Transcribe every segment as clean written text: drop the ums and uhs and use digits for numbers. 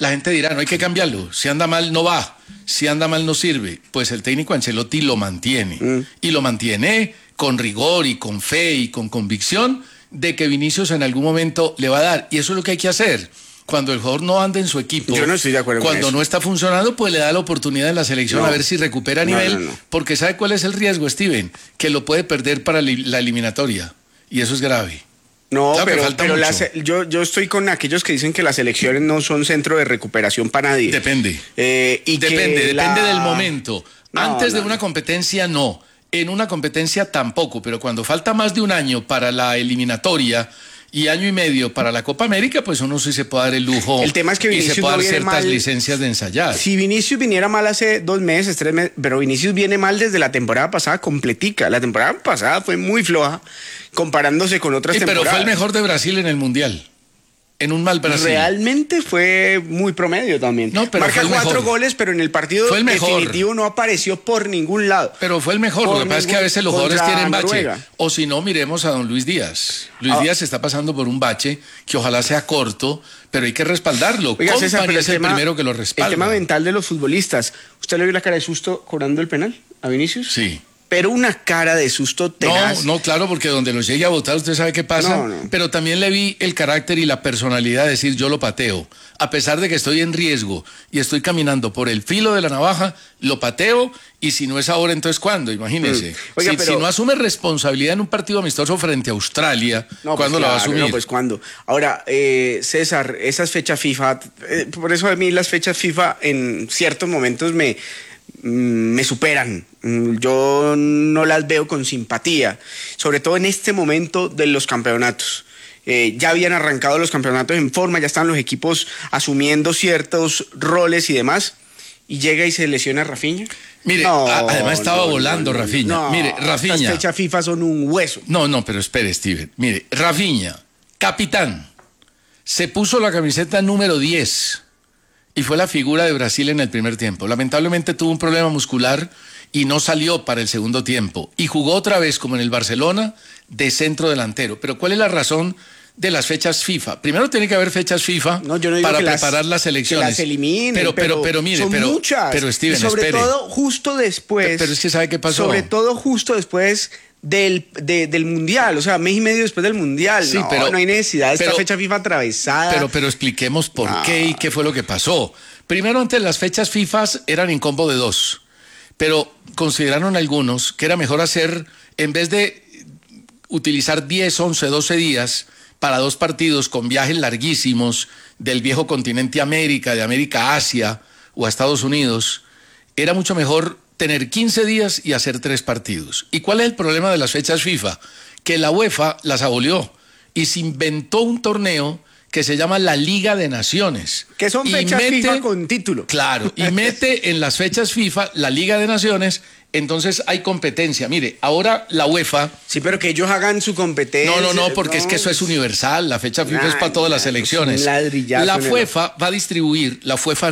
la gente dirá, no hay que cambiarlo. Si anda mal, no va. Si anda mal, no sirve. Pues el técnico Ancelotti lo mantiene. Y lo mantiene con rigor y con fe y con convicción de que Vinicius en algún momento le va a dar. Y eso es lo que hay que hacer. Cuando el jugador no anda en su equipo, yo no estoy de acuerdo con cuando eso. no está funcionando, pues le da la oportunidad en la selección a ver si recupera nivel. No. Porque ¿sabe cuál es el riesgo, Steven? Que lo puede perder para la eliminatoria. Y eso es grave. No, Claro, pero yo estoy con aquellos que dicen que las elecciones no son centro de recuperación para nadie. Depende. Y depende del momento. Antes de una competencia, no. En una competencia tampoco. Pero cuando falta más de un año para la eliminatoria y año y medio para la Copa América, pues uno sí se puede dar el lujo. El tema es que Vinicius y se puede no dar viene ciertas mal. licencias de ensayar. Si Vinicius viniera mal hace 2 meses, 3 meses, pero Vinicius viene mal desde la temporada pasada completica. La temporada pasada fue muy floja comparándose con otras temporadas. Pero fue el mejor de Brasil en el Mundial. En un mal Brasil. Realmente fue muy promedio también. No, pero marca fue el 4 mejor. Goles, pero en el partido Fue el mejor. definitivo no apareció por ningún lado. Pero fue el mejor. Lo que pasa es que a veces los jugadores tienen bache. Noruega. O si no, miremos a don Luis Díaz. Luis Díaz está pasando por un bache que ojalá sea corto, pero hay que respaldarlo. Oiga, César, pero es el primero que lo respalda. El tema mental de los futbolistas. ¿Usted le vio la cara de susto cobrando el penal a Vinicius? Sí. Pero una cara de susto tenaz. No, claro, porque donde los llegue a votar usted sabe qué pasa. No. Pero también le vi el carácter y la personalidad de decir yo lo pateo. A pesar de que estoy en riesgo y estoy caminando por el filo de la navaja, lo pateo y si no es ahora, entonces ¿cuándo? Imagínese. Oiga, si no asume responsabilidad en un partido amistoso frente a Australia, ¿cuándo la va a asumir? No, pues ¿cuándo? Ahora, César, esas fechas FIFA, por eso a mí las fechas FIFA en ciertos momentos me superan. Yo no las veo con simpatía, sobre todo en este momento de los campeonatos. Ya habían arrancado los campeonatos en forma, ya están los equipos asumiendo ciertos roles y demás, y llega y se lesiona Rafinha. Mire, además estaba volando Rafinha. Mire, Rafinha. Las fechas FIFA son un hueso. No, pero espere, Steven. Mire, Rafinha, capitán, se puso la camiseta número 10 y fue la figura de Brasil en el primer tiempo. Lamentablemente tuvo un problema muscular y no salió para el segundo tiempo. Y jugó otra vez, como en el Barcelona, de centro delantero. Pero ¿cuál es la razón de las fechas FIFA? Primero tiene que haber fechas FIFA para preparar las elecciones. Que las eliminen, pero mire, son muchas. Pero Steven, y sobre espere. todo justo después. Pero es que ¿sabe qué pasó? Sobre todo justo después del Mundial, o sea, mes y medio después del Mundial. Sí, no hay necesidad de esta fecha FIFA atravesada. Pero expliquemos por qué y qué fue lo que pasó. Primero, antes las fechas FIFA eran en combo de 2, pero consideraron algunos que era mejor hacer, en vez de utilizar 10, 11, 12 días para 2 partidos con viajes larguísimos del viejo continente América, de América a Asia o a Estados Unidos, era mucho mejor tener 15 días y hacer 3 partidos. ¿Y cuál es el problema de las fechas FIFA? Que la UEFA las abolió y se inventó un torneo que se llama la Liga de Naciones. Que son fechas FIFA con título. Claro, y mete en las fechas FIFA la Liga de Naciones, entonces hay competencia. Mire, ahora la UEFA... Sí, pero que ellos hagan su competencia. No, porque es que eso es universal, la fecha FIFA es para todas las selecciones. La UEFA va a distribuir, la UEFA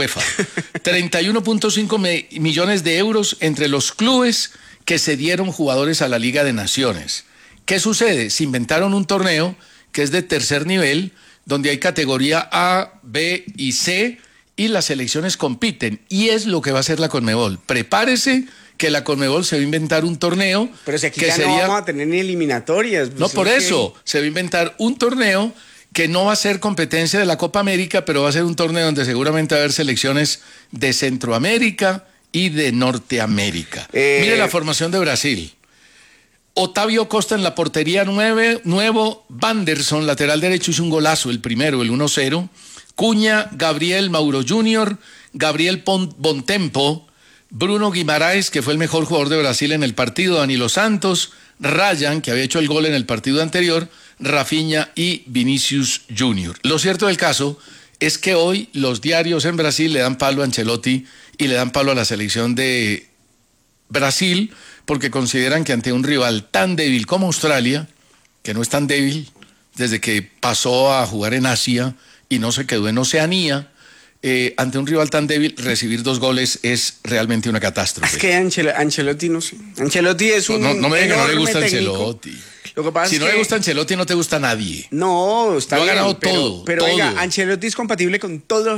31.5 millones de euros entre los clubes que cedieron jugadores a la Liga de Naciones. ¿Qué sucede? Se inventaron un torneo que es de tercer nivel, donde hay categoría A, B y C, y las selecciones compiten. Y es lo que va a hacer la Conmebol. Prepárese que la Conmebol se va a inventar un torneo. Pero si aquí ya no vamos a tener ni eliminatorias. Pues no, por eso. Se va a inventar un torneo que no va a ser competencia de la Copa América, pero va a ser un torneo donde seguramente va a haber selecciones de Centroamérica y de Norteamérica. Mire la formación de Brasil. Otavio Costa en la portería nuevo, Wanderson, lateral derecho, hizo un golazo, el primero, el 1-0. Cuña, Gabriel Mauro Jr., Gabriel Bontempo, Bruno Guimaraes, que fue el mejor jugador de Brasil en el partido, Danilo Santos, Ryan, que había hecho el gol en el partido anterior, Rafinha y Vinicius Jr. Lo cierto del caso es que hoy los diarios en Brasil le dan palo a Ancelotti y le dan palo a la selección de Brasil, porque consideran que ante un rival tan débil como Australia, que no es tan débil desde que pasó a jugar en Asia y no se quedó en Oceanía, ante un rival tan débil, recibir 2 goles es realmente una catástrofe. Es que Ancelotti no sé. Ancelotti es un no me diga que no le gusta técnico. Ancelotti. Lo que pasa si es no que le gusta Ancelotti, no te gusta nadie. No, está Lo ha bien, ganado todo. Pero todo. Venga, Ancelotti es compatible con todos los